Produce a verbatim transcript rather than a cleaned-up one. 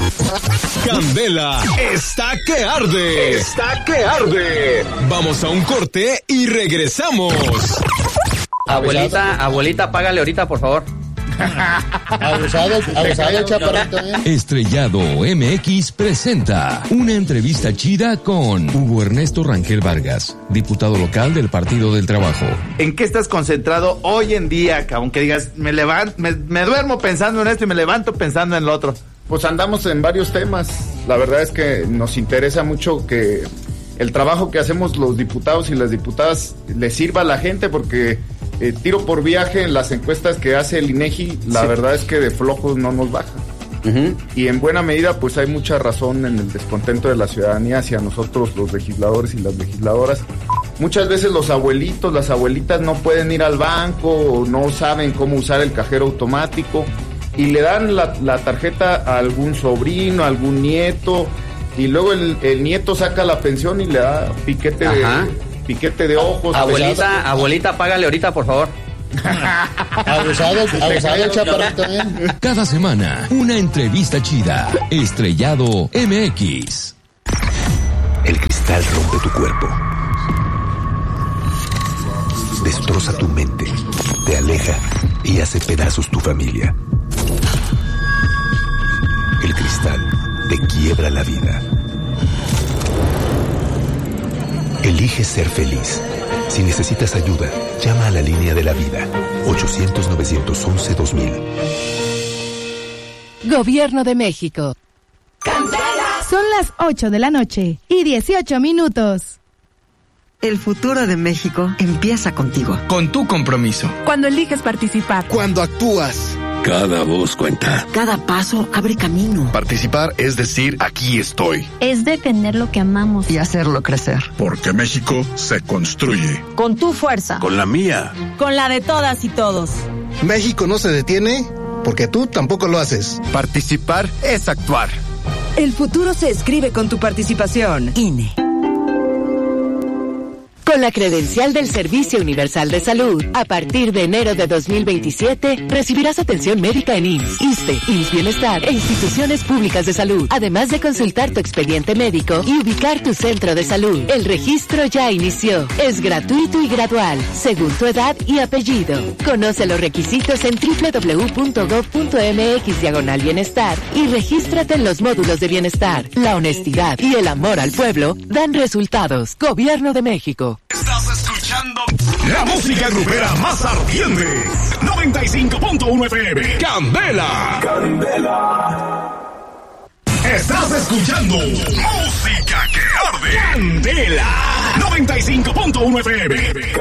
Candela está que arde. Está que arde. Vamos a un corte y regresamos. Abuelita, abuelita, págale ahorita, por favor. Abusado, abusado, chaparrito. Estrellado M X presenta una entrevista chida con Hugo Ernesto Rangel Vargas, diputado local del Partido del Trabajo. ¿En qué estás concentrado hoy en día, aunque digas, me levanto, me, me duermo pensando en esto y me levanto pensando en lo otro? Pues andamos en varios temas. La verdad es que nos interesa mucho que el trabajo que hacemos los diputados y las diputadas le sirva a la gente, porque eh, tiro por viaje en las encuestas que hace el INEGI, la sí. verdad es que de flojos no nos baja. Uh-huh. Y en buena medida pues hay mucha razón en el descontento de la ciudadanía hacia nosotros los legisladores y las legisladoras. Muchas veces los abuelitos, las abuelitas no pueden ir al banco o no saben cómo usar el cajero automático y le dan la, la tarjeta a algún sobrino, a algún nieto, y luego el, el nieto saca la pensión y le da piquete Ajá. de piquete de ojos. Abuelita, pesado. abuelita, págale ahorita, por favor. Abusado, abusado, chaparrito también. Cada semana, una entrevista chida. Estrellado M X. El cristal rompe tu cuerpo. Destroza tu mente. Te aleja y hace pedazos tu familia. El cristal te quiebra la vida. Elige ser feliz. Si necesitas ayuda, llama a la línea de la vida. ochocientos, novecientos once, dos mil. Gobierno de México. ¡Candela! Son las ocho de la noche y dieciocho minutos. El futuro de México empieza contigo. Con tu compromiso. Cuando eliges participar. Cuando actúas. Cada voz cuenta. Cada paso abre camino. Participar es decir, aquí estoy. Es defender lo que amamos. Y hacerlo crecer. Porque México se construye. Con tu fuerza. Con la mía. Con la de todas y todos. México no se detiene porque tú tampoco lo haces. Participar es actuar. El futuro se escribe con tu participación. I N E. Con la credencial del Servicio Universal de Salud, a partir de enero de dos mil veintisiete, recibirás atención médica en I M S S, ISSSTE, I M S S Bienestar e instituciones públicas de salud, además de consultar tu expediente médico y ubicar tu centro de salud. El registro ya inició. Es gratuito y gradual, según tu edad y apellido. Conoce los requisitos en doble u doble u doble u punto gob punto eme equis diagonal bienestar y regístrate en los módulos de bienestar. La honestidad y el amor al pueblo dan resultados. Gobierno de México. Estás escuchando la música grupera más ardiente. noventa y cinco punto uno F M. Candela. Candela. Estás escuchando música que arde. Candela. noventa y cinco punto uno F M.